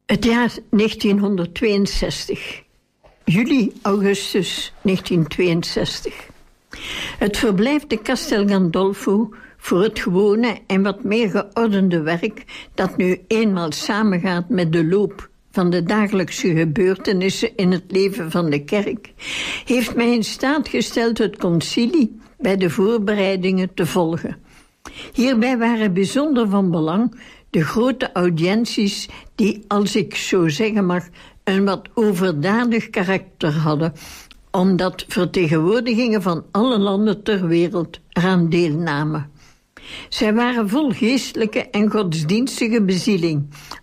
Het jaar 1962. Juli-augustus 1962. Het verblijf de Castel Gandolfo voor het gewone en wat meer geordende werk dat nu eenmaal samengaat met de loop van de dagelijkse gebeurtenissen in het leven van de kerk, heeft mij in staat gesteld het concilie bij de voorbereidingen te volgen. Hierbij waren bijzonder van belang de grote audiënties die, als ik zo zeggen mag, een wat overdadig karakter hadden, omdat vertegenwoordigingen van alle landen ter wereld eraan deelnamen. Zij waren vol geestelijke en godsdienstige bezieling,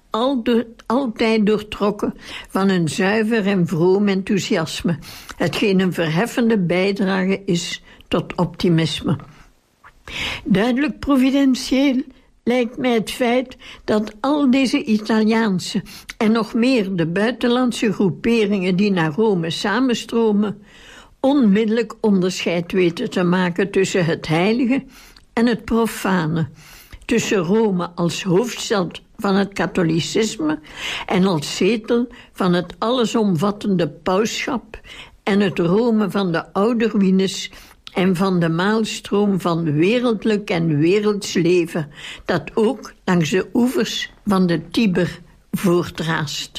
altijd doortrokken van een zuiver en vroom enthousiasme, hetgeen een verheffende bijdrage is tot optimisme. Duidelijk providentieel lijkt mij het feit dat al deze Italiaanse en nog meer de buitenlandse groeperingen die naar Rome samenstromen, onmiddellijk onderscheid weten te maken tussen het heilige en het profane, tussen Rome als hoofdstad van het katholicisme en als zetel van het allesomvattende pausschap en het Rome van de oude ruïnes en van de maalstroom van wereldlijk en werelds leven dat ook langs de oevers van de Tiber voortraast.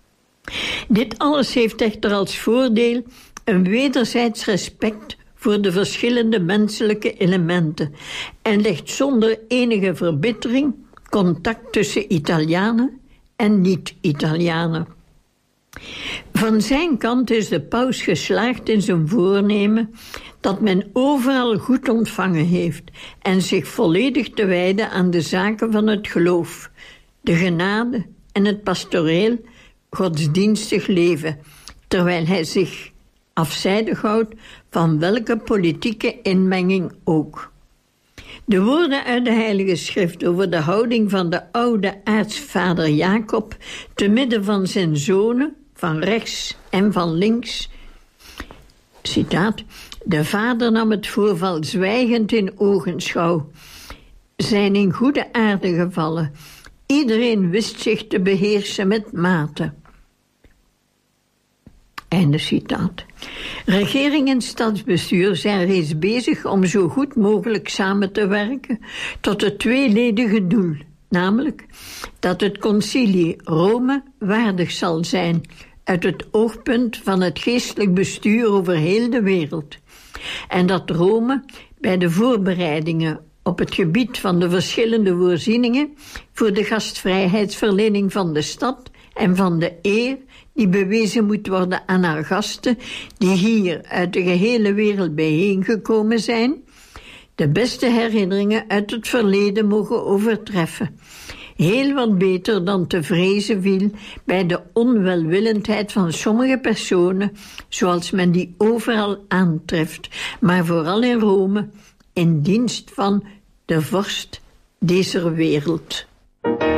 Dit alles heeft echter als voordeel een wederzijds respect voor de verschillende menselijke elementen en legt zonder enige verbittering contact tussen Italianen en niet-Italianen. Van zijn kant is de paus geslaagd in zijn voornemen dat men overal goed ontvangen heeft en zich volledig te wijden aan de zaken van het geloof, de genade en het pastoreel godsdienstig leven, terwijl hij zich afzijdig houdt van welke politieke inmenging ook. De woorden uit de Heilige Schrift over de houding van de oude aartsvader Jacob te midden van zijn zonen, van rechts en van links. Citaat: de vader nam het voorval zwijgend in ogenschouw, zijn in goede aarde gevallen. Iedereen wist zich te beheersen met mate. Einde citaat. Regering en stadsbestuur zijn reeds bezig om zo goed mogelijk samen te werken tot het tweeledige doel, namelijk dat het concilie Rome waardig zal zijn uit het oogpunt van het geestelijk bestuur over heel de wereld, en dat Rome bij de voorbereidingen op het gebied van de verschillende voorzieningen voor de gastvrijheidsverlening van de stad en van de eer die bewezen moet worden aan haar gasten die hier uit de gehele wereld bijeengekomen zijn, de beste herinneringen uit het verleden mogen overtreffen. Heel wat beter dan te vrezen viel bij de onwelwillendheid van sommige personen, zoals men die overal aantreft, maar vooral in Rome, in dienst van de vorst deze wereld.